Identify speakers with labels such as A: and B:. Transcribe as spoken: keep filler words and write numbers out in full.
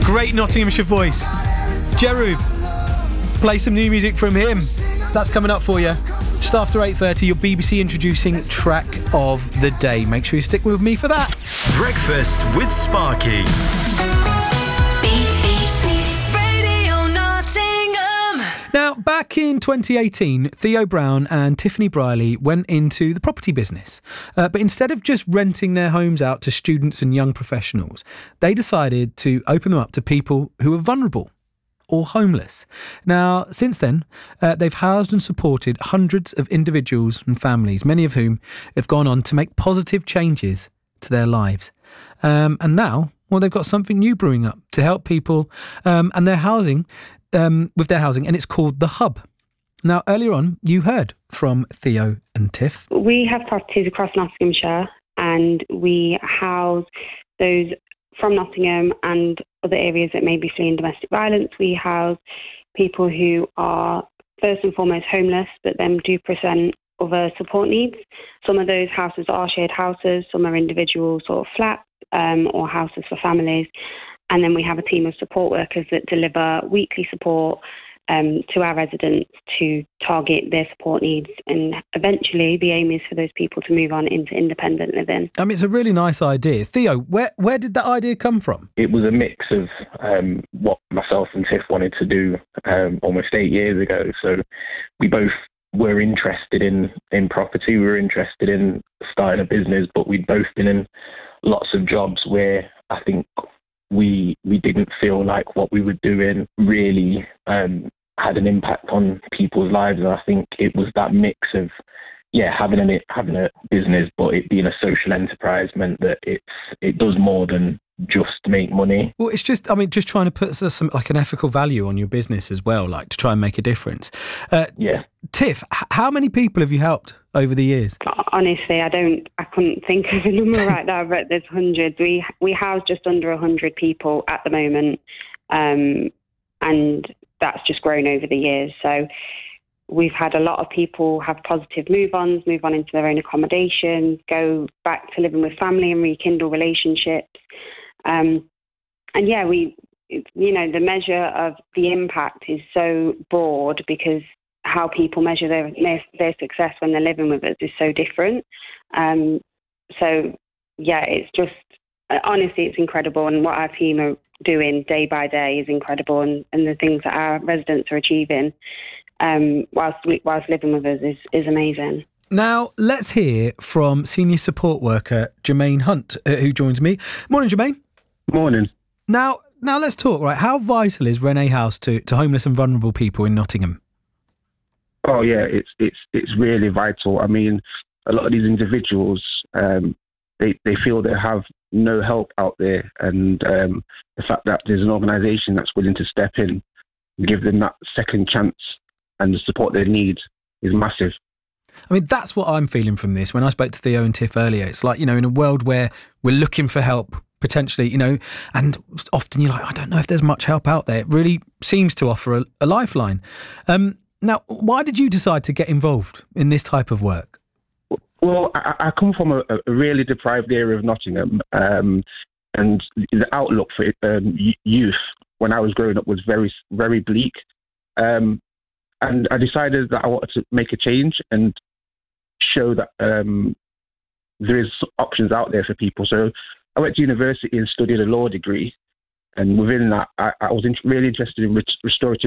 A: Great Nottinghamshire voice. Jerub, play some new music from him. That's coming up for you. Just after eight thirty, your B B C introducing track of the day. Make sure you stick with me for that.
B: Breakfast with Sparky.
C: B B C Radio Nottingham.
A: Now, back in twenty eighteen, Theo Brown and Tiffany Briley went into the property business. Uh, but instead of just renting their homes out to students and young professionals, they decided to open them up to people who are vulnerable or homeless. Now, since then, uh, they've housed and supported hundreds of individuals and families, many of whom have gone on to make positive changes to their lives. Um, and now, well, they've got something new brewing up to help people um, and their housing, um, with their housing, and it's called The Hub. Now, earlier on, you heard from Theo and Tiff.
D: We have properties across Nottinghamshire, and we house those from Nottingham and other areas that may be fleeing domestic violence. We house people who are first and foremost homeless, but then do present other support needs. Some of those houses are shared houses, some are individual sort of flats um, or houses for families. And then we have a team of support workers that deliver weekly support um, to our residents to target their support needs. And eventually the aim is for those people to move on into independent living.
A: I mean, it's a really nice idea. Theo, where where did that idea come from?
E: It was a mix of um, what myself and Tiff wanted to do um, almost eight years ago. So we both were interested in, in property. We were interested in starting a business, but we'd both been in lots of jobs where I think we we didn't feel like what we were doing really um, had an impact on people's lives. And I think it was that mix of, yeah, having a, having a business, but it being a social enterprise meant that it's it does more than just make money.
A: Well, it's just, I mean, just trying to put some like an ethical value on your business as well, like to try and make a difference. Uh,
E: yeah.
A: Tiff, h- how many people have you helped over the years?
D: Honestly, I don't, I couldn't think of a number right now, but there's hundreds. We we house just under a hundred people at the moment, um, and that's just grown over the years. So we've had a lot of people have positive move-ons, move on into their own accommodation, go back to living with family and rekindle relationships. Um, and yeah, we, you know, the measure of the impact is so broad because how people measure their, their their success when they're living with us is so different. Um, so yeah, it's just, honestly, it's incredible. And what our team are doing day by day is incredible. And, and the things that our residents are achieving um, whilst, whilst living with us is, is amazing.
A: Now, let's hear from senior support worker Jermaine Hunt, uh, who joins me. Morning, Jermaine.
E: Morning.
A: Now, now let's talk, right? How vital is Renee House to, to homeless and vulnerable people in Nottingham?
F: Oh yeah, it's it's it's really vital. I mean, a lot of these individuals, um, they they feel they have no help out there, and um, the fact that there's an organisation that's willing to step in and give them that second chance and the support they need is massive.
A: I mean, that's what I'm feeling from this. When I spoke to Theo and Tiff earlier, it's like, you know, in a world where we're looking for help, potentially, you know, and often you're like, I don't know if there's much help out there. It really seems to offer a, a lifeline. Um, now, why did you decide to get involved in this type of work?
F: Well, I, I come from a, a really deprived area of Nottingham, um, and the outlook for um, youth when I was growing up was very, very bleak. Um, and I decided that I wanted to make a change and show that um, there is options out there for people. So I went to university and studied a law degree. And within that, I, I was in, really interested in re- restorative